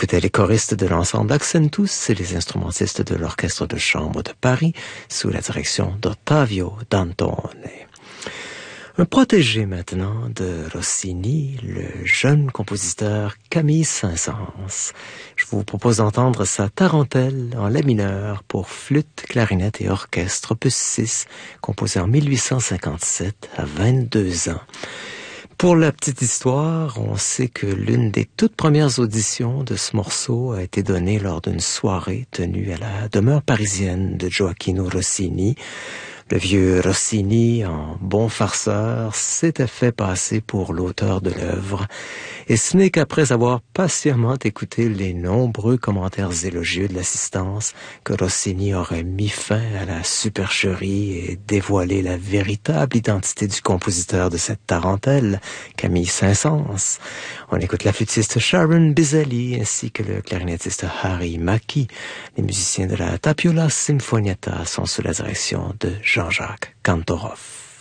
écoutait les choristes de l'ensemble Accentus et les instrumentistes de l'Orchestre de chambre de Paris sous la direction d'Ottavio Dantone. Un protégé maintenant de Rossini, le jeune compositeur Camille Saint-Saëns. Je vous propose d'entendre sa tarentelle en la mineur pour flûte, clarinette et orchestre, opus 6, composé en 1857 à 22 ans. Pour la petite histoire, on sait que l'une des toutes premières auditions de ce morceau a été donnée lors d'une soirée tenue à la demeure parisienne de Gioacchino Rossini. Le vieux Rossini, en bon farceur, s'était fait passer pour l'auteur de l'œuvre, et ce n'est qu'après avoir patiemment écouté les nombreux commentaires élogieux de l'assistance que Rossini aurait mis fin à la supercherie et dévoilé la véritable identité du compositeur de cette tarentelle, Camille Saint-Saëns. On écoute la flûtiste Sharon Biselli ainsi que le clarinettiste Harry Mackie. Les musiciens de la Tapiola Sinfonietta sont sous la direction de Jean-Jacques Kantorov.